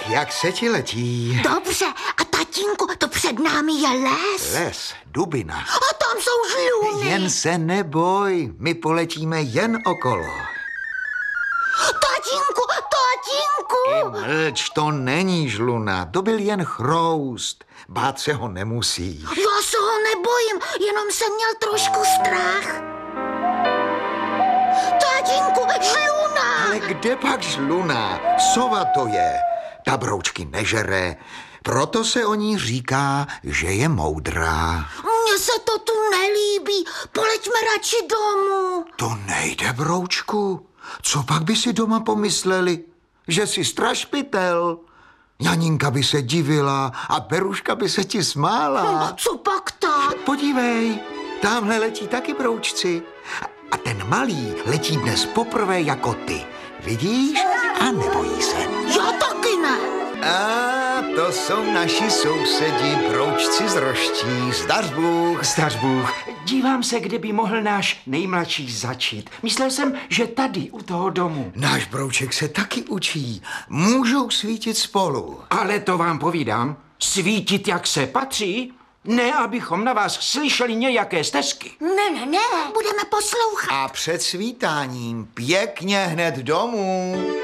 jak se ti letí? Dobře, a tatínku, to před námi je les. Les, dubina. A tam jsou žluny. Jen se neboj, my poletíme jen okolo. Tatínku, tatínku. Mlč, to není žluna, to byl jen chroust. Bát se ho nemusíš. Já se ho nebojím, jenom jsem měl trošku strach. Tatínku, žluna. Ale kde pak žluna? Sova to je. Ta broučky nežere, proto se o ní říká, že je moudrá. Mně se to tu nelíbí, poleďme radši domů. To nejde, broučku. Co pak by si doma pomysleli? Že jsi strašpitel. Janinka by se divila a Beruška by se ti smála. Co pak tak? Podívej, tamhle letí taky broučci. A ten malý letí dnes poprvé jako ty. Vidíš? A nebojí se. Já taky ne. A to jsou naši sousedi, broučci z Roští. Zdař Bůh. Zdař Bůh. Dívám se, kde by mohl náš nejmladší začít. Myslel jsem, že tady, u toho domu. Náš brouček se taky učí. Můžou svítit spolu. Ale to vám povídám, svítit, jak se patří, ne, abychom na vás slyšeli nějaké stesky. Ne, budeme poslouchat. A před svítáním pěkně hned domů.